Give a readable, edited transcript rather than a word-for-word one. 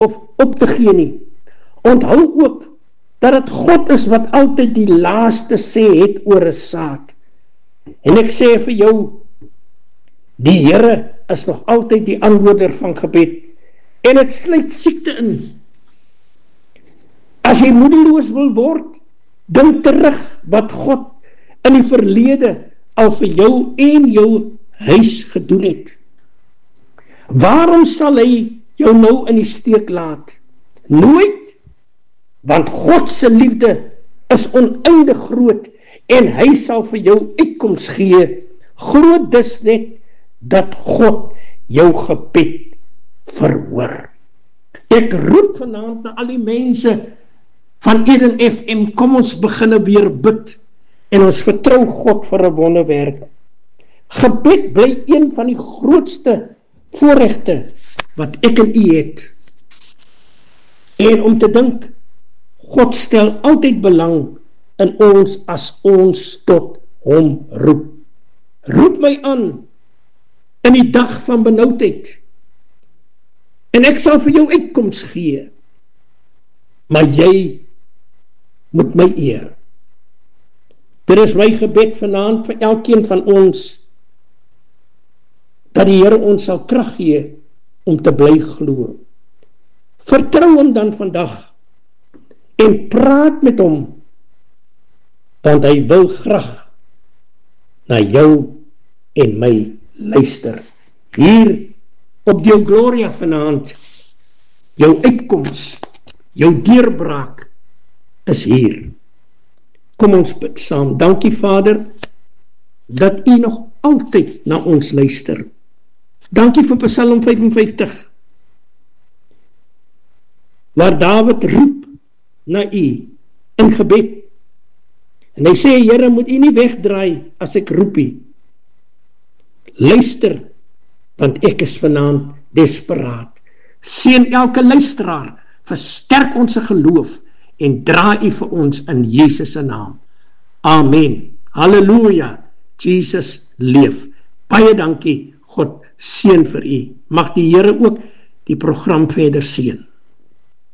of op te gee nie. Onthou ook dat het God is wat altyd die laaste sê het oor 'n saak. En ek sê vir jou, die Here is nog altyd die antwoorder van gebed, en het sluit siekte in. As jy moedeloos wil word, dink terug wat God in die verlede al vir jou en jou huis gedoen het. Waarom sal hy jou nou in die steek laat? Nooit, want God se liefde is oneindig groot, en hy sal vir jou uitkoms gee. Glo dus net dat God jou gebed verhoor. Ek roep vanaand na al die mense van Eden FM, kom ons beginne weer bid, en ons vertrou God vir 'n wonderwerk. Gebed bly een van die grootste voorregte wat ek en u het. En om te dink, God stel altyd belang in ons as ons tot hom roep. Roep my aan in die dag van benoudheid, en ek sal vir jou uitkoms gee, maar jy moet my eer. Dit is my gebed vanaand vir elkeen van ons, dat die Here ons sal krag gee om te bly glo. Vertrou hom dan vandag, en praat met hom, want hy wil graag na jou en my luister. Hier op Deo Gloria vanaand, jou uitkoms, jou deurbraak is hier. Kom ons bid saam. Dankie Vader, dat u nog altyd na ons luister. Dankie vir Psalm 55, waar Dawid roep na u in gebed. En hy sê, Here, moet u nie wegdraai as ek roep u. Luister, want ek is vanaand desperaat. Seën elke luisteraar, versterk ons geloof, en dra u vir ons in Jesus se naam. Amen. Halleluja. Jesus leef. Baie dankie. God seën vir u. Mag die Here ook die program verder seën.